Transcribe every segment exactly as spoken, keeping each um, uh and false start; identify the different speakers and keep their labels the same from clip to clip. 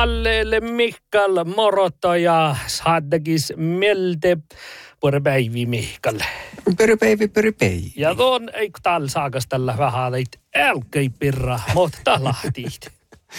Speaker 1: Kallelle Mikael moroto ja saattakis mieltä pörpäivi Mikael.
Speaker 2: Pörpäivi, pörpäivi.
Speaker 1: Ja tuon eikö täällä saakas tällä vähän leit älkei pirra, mutta lahtiit.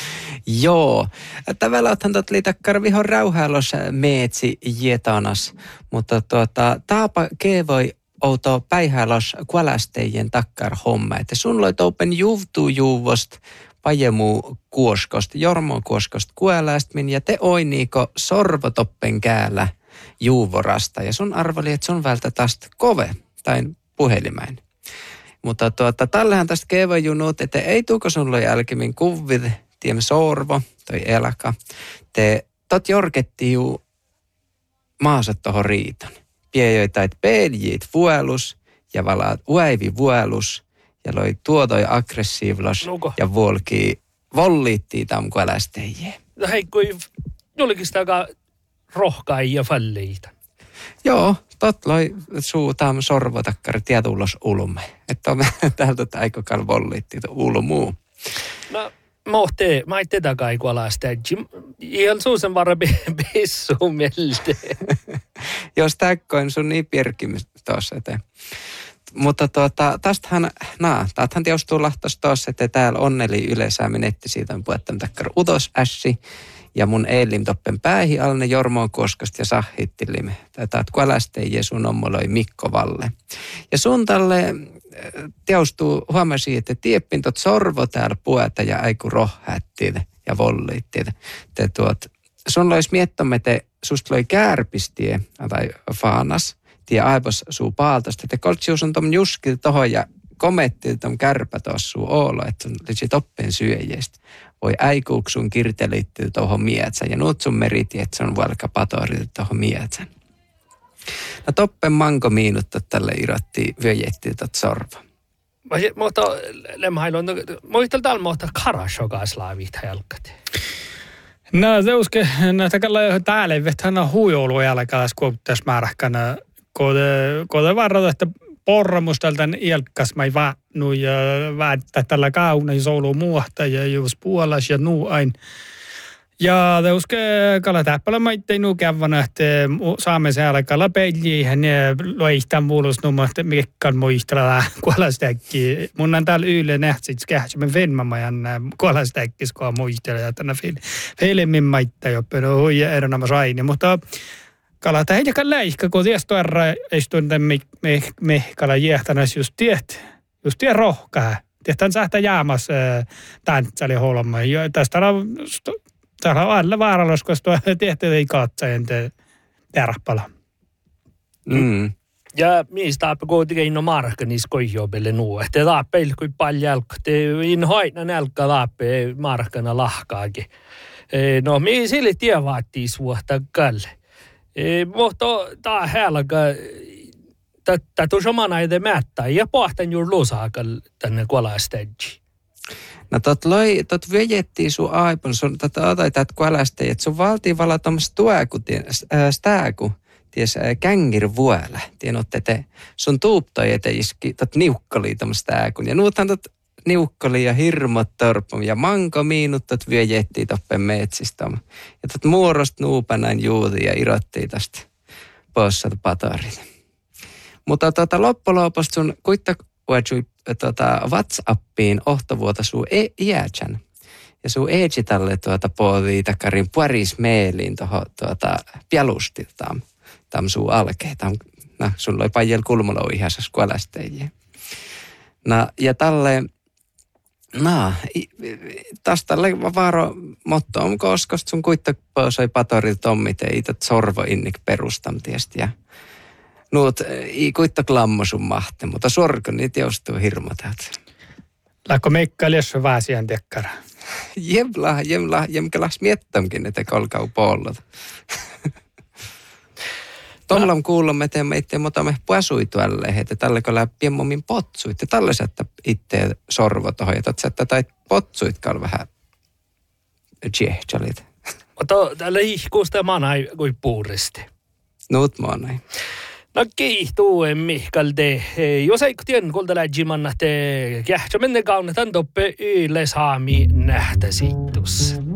Speaker 2: Joo, tavallaan othan tuot liitakkar vihon rauhailos meetsi jetanas, mutta tuota, taapa kevoi outo päihälos kualastejen takkar homma, että sun loit open juvtuu juuvost, pajemu kuoskost, jormo kuoskost kuolästmin ja te oiniiko sorvotoppen käällä juuvorasta ja sun arveli, että sun vältä tästä kove tai puhelimain. Mutta tuota, tällähän tästä kevojunut, että ei tuuko sun loi jälkimmin kuvit, tiemme sorvo, toi elaka. Te tot jorketti juu maasat tohon riiton. Piejoitait peljit vuelus ja valaat uäivi vuelus ja loi tuotoi aggressiivlos Nuko. Ja vuolki volliittii tam kuolästeijä.
Speaker 1: No hei, kun julkista aika rohkai ja falleita.
Speaker 2: Joo, tot loi suu tam sorvotakkari tietullos ulumme. Että on täältä aikokal volliittii ulumuu.
Speaker 1: No. Mohte, mä ei tätä kaikua lasteeksi. Ihan suusen varra pissu mieltä.
Speaker 2: Jos täkkoin sun niin pirkimys tuossa eteen. Mutta tuota, tästähän, naa, tästähän teostuu lahtos tuossa, että täällä onneli yleensä menetti siitä, on puhuttamme takkar utos ässi. Ja mun eilim toppen päähi alne Jormoon Kuoskosta ja sahhittilimme. Tätä, että kuolästeijä sun ommoloi Mikko Valle. Ja sun tälle teostuu huomasi, että tieppin tot sorvo täällä pueta ja aiku rohhättiin ja volliittiin. Te tuot, sun lois miettomme, te susta loi kärpistie tai faanas, tie aivos suu paaltosta. Te koltsius on tom juski tohon ja kometti tom kärpä tuossa suu oolo, että sun lisi toppen syöjästä. Voi äikuuk sun kirteliittyy tohon mietsän ja nuut sun meriti, että se on vuolka patorit tohon mietsän. No toppen manko miinutta tälle irotti vyöjettiin tot sorva.
Speaker 1: Mutta lemhailun, muistel täällä muuta karashokas laavit jälkät.
Speaker 3: No se uske, no takalla täällä vethän on huijoulu jälkäläs kuuttas määräkkänä, kode varrata, että porramustalta jälkäs mä ei vaatnu ja väättää tällä kauna ja soulu muuhta ja juus puolas ja nuu ain. Ja te uske kala täppälä maittei nuu kävänä, että saamme se alkalla peliin ja loistan muulosnumma, että mikään muistella kuolastäkki. Mun on täällä yle nähtsit, kähtsemme venmämajan kuolastäkkis, kun muistella ja tänä filmin maittaa joppe, no huija eronama saini, mutta kala tähjäkään läihkä, kun ties tuoda ei tunne me kala jähtänäs just tiet, just tiet rohkaa. Tiedän sähtä jäämässä täntsäli holma. Tästä on täällä on alla vaarallis, koska tehty ei katsajan tärppala.
Speaker 1: Mm. Ja mistä on kuitenkin inno markka niissä koijopille nuu. Että taappeilla kuin paljon jälkkä. Inno haitna nälkkä taappe markkana lahkaakin. No, mi sille tie vaattiis vuotta kalle. Mutta tää helka, tätä on samana ede mättä. Ja pohtan juuri lusaakal tänne kuolastajji.
Speaker 2: No tot loi, tot vyöjettiin sun aipun, sun tota otai täät kuolästejä, että sun valtii vala tommoista tuäku, stääku, ties kängir vuola. Tienotte te, sun tuuptoi ete iski, tot niukkoli tommoista stääkun. Ja nuuthan tot niukkoli ja hirmot torpum ja manko miinut tot vyöjettiin toppen metsistä. Ja tot muorost nuupanain juudi ja irottiin tästä poissa patorit. Mutta tota loppoloposta sun kuittak uatsui tuota WhatsAppiin ohtovuota suu e- iätsän. Ja suu eetsitalle tuota puolii takkarin puoris meeliin tuohon tuota pialustiltaan. Tam suu alkee. Tam, no, sun loi pajel kulmolo ihasas kuolästeijä. No, ja tälle, no, taas tälle vaaro motto on koskosta sun kuittak poisoi patoril tommit ja itat sorvo innik perustam tiesti ja nuut ei kuittak lammo sun mahte, mutta sorko niin teostuu hirmo täältä.
Speaker 3: Läkko meikka liessä vääsiän tekkara?
Speaker 2: Jemla, jemla, jemkelas miettamkin, että kolkau pollot. Tomlam kuulomme, että me itse otamme puasuitualle, että tälle kun läpi mummin potsuit. Ja tälle sättä itse sorvo tohon, ja tätä tai potsuitkaan vähän tjehtsalit.
Speaker 1: Mutta tällä ihkuusta manai kuin puuristi.
Speaker 2: Nuut manai.
Speaker 1: No kiihtuu Mikael te. Jos ei tiedä, kulta läjimanna te kähtsä menne kaunetan toppe yle saami nähtä siittus.